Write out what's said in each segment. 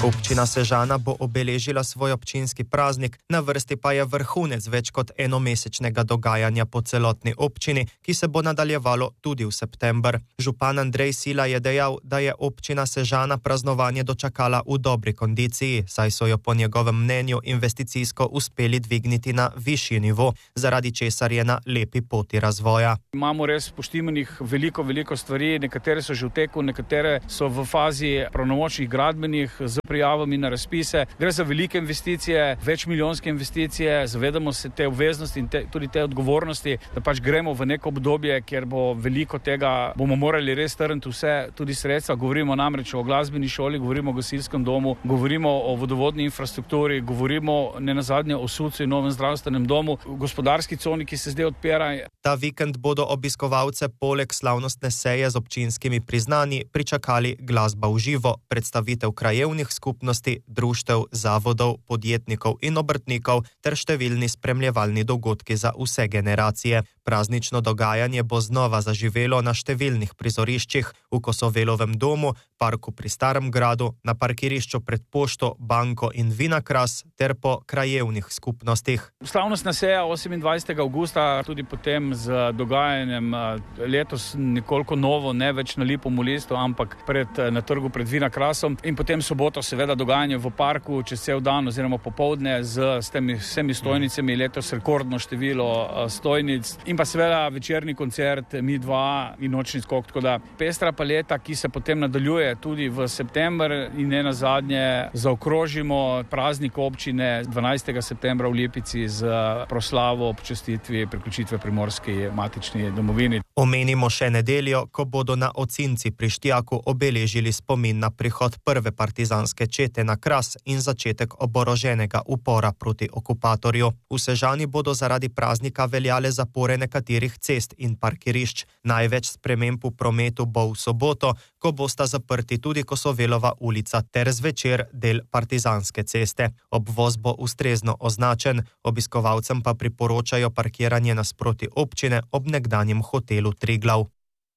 Občina Sežana bo obeležila svoj občinski praznik, na vrsti pa je vrhunec več kot enomesečnega dogajanja po celotni občini, ki se bo nadaljevalo tudi v september. Župan Andrej Sila je dejal, da je občina Sežana praznovanje dočakala v dobri kondiciji, saj so jo po njegovem mnenju investicijsko uspeli dvigniti na višji nivo, zaradi česar je na lepi poti razvoja. Imamo res poštimanih veliko stvari, nekatere so že v teku, nekatere so v fazi pravnomočnih gradbenih z prijavami na razpise. Gre za velike investicije, večmilijonske investicije, zavedamo se te obveznosti in tudi te odgovornosti, da pač gremo v neko obdobje, kjer bo veliko tega, bomo morali res strniti vse, tudi sredstva. Govorimo namreč o glasbeni šoli, govorimo o gasilskem domu, govorimo o vodovodni infrastrukturi, govorimo nenazadnje o SUC-u in novem zdravstvenem domu, gospodarski coni, ki se zdaj odpira. Ta vikend bodo obiskovalce poleg slavnostne seje z občinskimi priznanji pričakali glasba v živo, predstavitev krajevnih skupnosti, društev, zavodov, podjetnikov in obrtnikov ter številni spremljevalni dogodki za vse generacije. Praznično dogajanje bo znova zaživelo na številnih prizoriščih, v Kosovelovem domu, parku pri Starem gradu, na parkirišču pred pošto, banko in Vinakras ter po krajevnih skupnostih. Slavnostna seja 28. avgusta, tudi potem z dogajanjem letos nekoliko novo, ne več na Lipom listu, ampak na trgu pred Vinakrasom in potem soboto seveda dogajanje v parku čez cel dan oziroma popoldne s temi vsemi stojnicami, letos rekordno število stojnic in pa seveda večerni koncert Mi dva in nočni skok, tako da pestra paleta, ki se potem nadaljuje tudi v september in nenazadnje zaokrožimo praznik občine 12. septembra v Lipici z proslavo ob častitvi priključitve Primorski matični domovini. Omenimo še nedeljo, ko bodo na Ocinci pri Štijaku obeležili spomin na prihod prve partizanske čete na Kras in začetek oboroženega upora proti okupatorju. V Sežani bodo zaradi praznika veljale zapore nekaterih cest in parkirišč. Največ sprememb v prometu bo v soboto, ko bosta zaprti tudi Kosovelova ulica ter zvečer del Partizanske ceste. Obvoz bo ustrezno označen, obiskovalcem pa priporočajo parkiranje nasproti občine ob nekdanjem hotelu Triglav.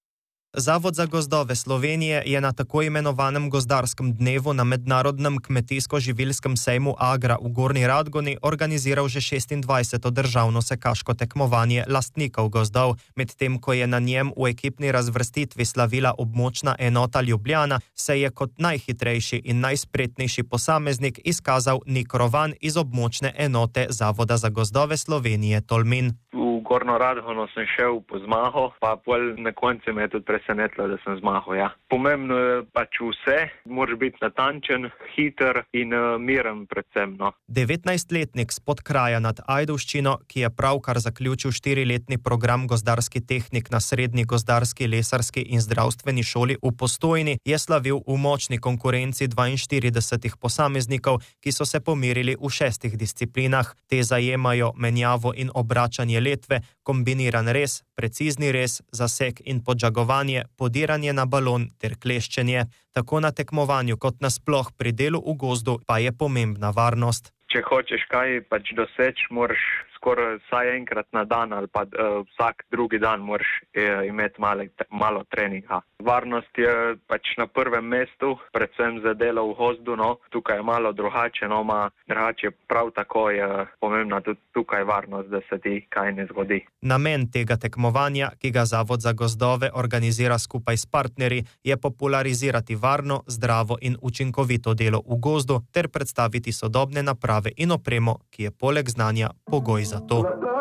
Zavod za gozdove Slovenije je na tako imenovanem gozdarskem dnevu na mednarodnem kmetijsko-živilskem sejmu Agra v Gornji Radgoni organiziral že 26. državno sekaško tekmovanje lastnikov gozdov, medtem ko je na njem v ekipni razvrstitvi slavila območna enota Ljubljana, se je kot najhitrejši in najspretnejši posameznik izkazal Nik Rovan iz območne enote Zavoda za gozdove Slovenije Tolmin. V Gornjo Radgono sem šel po zmago, pa pol na koncu me je tudi presenetilo, da sem zmagal, ja. Pomembno je pač vse, moraš biti natančen, hiter in miren predvsem, no. 19-letnik s Podkraja nad Ajdovščino, ki je pravkar zaključil 4-letni program gozdarski tehnik na Srednji gozdarski, lesarski in zdravstveni šoli v Postojni, je slavil v močni konkurenci 42 posameznikov, ki so se pomerili v 6 disciplinah. Te zajemajo menjavo in obračanje letve, kombiniran rez, precizni rez, zasek in podžagovanje, podiranje na balon ter kleščenje. Tako na tekmovanju kot nasploh pri delu v gozdu pa je pomembna varnost. Če hočeš kaj pač doseči, moraš skoraj vsaj enkrat na dan ali pa vsak drugi dan moraš imeti malo treninga. Varnost je pač na prvem mestu, predvsem za delo v gozdu, no. Tukaj je malo drugače, no, drugače prav tako je pomembna tudi tukaj varnost, da se ti kaj ne zgodi. Namen tega tekmovanja, ki ga Zavod za gozdove organizira skupaj s partnerji, je popularizirati varno, zdravo in učinkovito delo v gozdu ter predstaviti sodobne naprave in opremo, ki je poleg znanja pogoj za to.